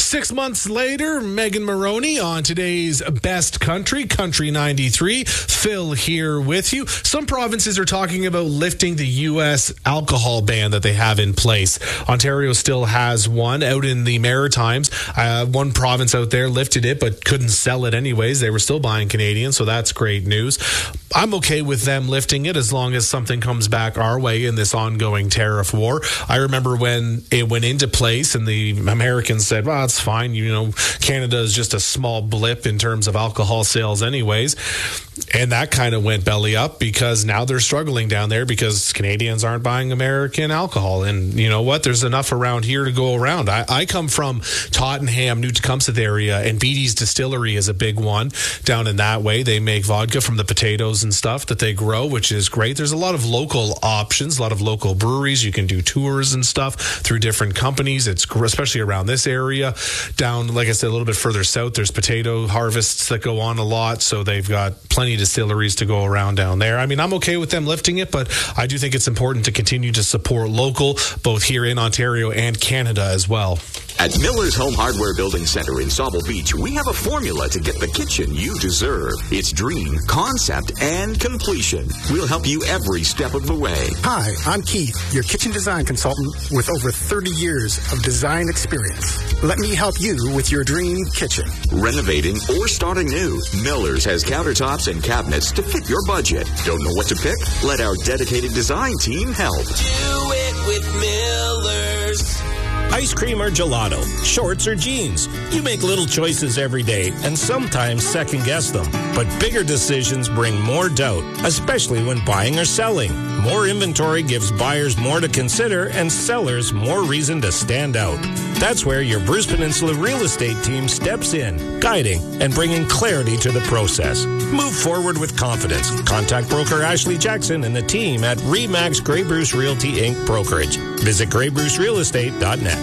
6 months later, Megan Maroney on today's Best Country, Country 93. Phil here with you. Some provinces are talking about lifting the U.S. alcohol ban that they have in place. Ontario still has one out in the Maritimes. One province out there lifted it but couldn't sell it anyways. They were still buying Canadian, so that's great news. I'm okay with them lifting it as long as something comes back our way in this ongoing tariff war. I remember when it went into place and the Americans said, well, it's fine. You know, Canada is just a small blip in terms of alcohol sales anyways. And that kind of went belly up because now they're struggling down there because Canadians aren't buying American alcohol. And you know what? There's enough around here to go around. I come from Tottenham, New Tecumseh area, and Beatty's Distillery is a big one down in that way. They make vodka from the potatoes and stuff that they grow, which is great. There's a lot of local options, a lot of local breweries. You can do tours and stuff through different companies. It's especially around this area. Down, like I said, a little bit further south, there's potato harvests that go on a lot. So they've got plenty of distilleries to go around down there. I mean, I'm okay with them lifting it, but I do think it's important to continue to support local, both here in Ontario and Canada as well. At Miller's Home Hardware Building Center in Sauble Beach, we have a formula to get the kitchen you deserve. It's dream, concept, and completion. We'll help you every step of the way. Hi, I'm Keith, your kitchen design consultant with over 30 years of design experience. Let me help you with your dream kitchen. Renovating or starting new, Miller's has countertops and cabinets to fit your budget. Don't know what to pick? Let our dedicated design team help. Do it with Miller's. Ice cream or gelato, shorts or jeans. You make little choices every day and sometimes second guess them. But bigger decisions bring more doubt, especially when buying or selling. More inventory gives buyers more to consider and sellers more reason to stand out. That's where your Bruce Peninsula real estate team steps in, guiding and bringing clarity to the process. Move forward with confidence. Contact broker Ashley Jackson and the team at RE/MAX Grey Bruce Realty Inc. Brokerage. Visit GreyBruceRealEstate.net.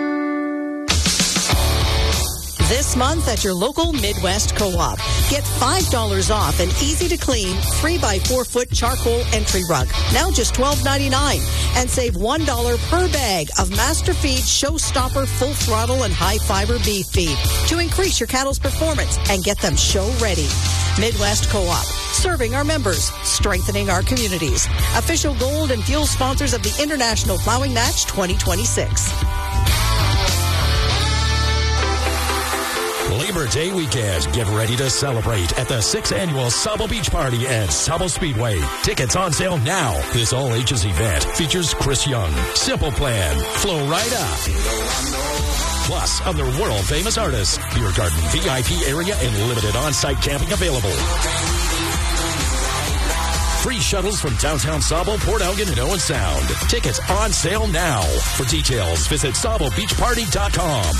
This month at your local Midwest Co-op. Get $5 off an easy-to-clean 3x4-foot charcoal entry rug. Now just $12.99. And save $1 per bag of Master Feed Showstopper Full Throttle and High Fiber Beef Feed to increase your cattle's performance and get them show-ready. Midwest Co-op. Serving our members. Strengthening our communities. Official gold and fuel sponsors of the International Plowing Match 2026. Labor Day weekend. Get ready to celebrate at the 6th Annual Sauble Beach Party at Sauble Speedway. Tickets on sale now. This all-ages event features Chris Young, Simple Plan, Flo Rida, plus other world-famous artists. Beer garden, VIP area, and limited on-site camping available. Free shuttles from downtown Sauble, Port Elgin, and Owen Sound. Tickets on sale now. For details, visit SaubleBeachParty.com.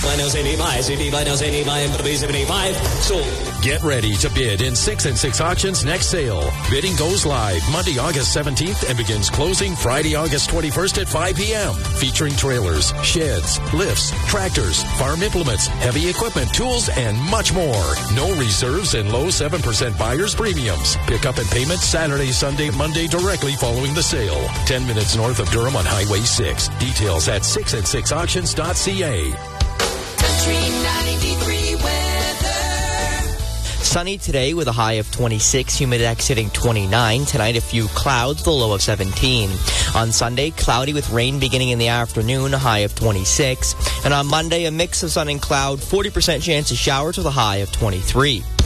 Get ready to bid in 6 and 6 auctions next sale. Bidding goes live Monday, August 17th and begins closing Friday, August 21st at 5 p.m. Featuring trailers, sheds, lifts, tractors, farm implements, heavy equipment, tools, and much more. No reserves and low 7% buyer's premiums. Pickup and payment Saturday, Sunday, Monday directly following the sale. 10 minutes north of Durham on Highway 6. Details at 6and6auctions.ca. Country 93 weather. Sunny today with a high of 26, Humidex hitting 29. Tonight a few clouds, the low of 17. On Sunday, cloudy with rain beginning in the afternoon, a high of 26. And on Monday, a mix of sun and cloud, 40% chance of showers with a high of 23.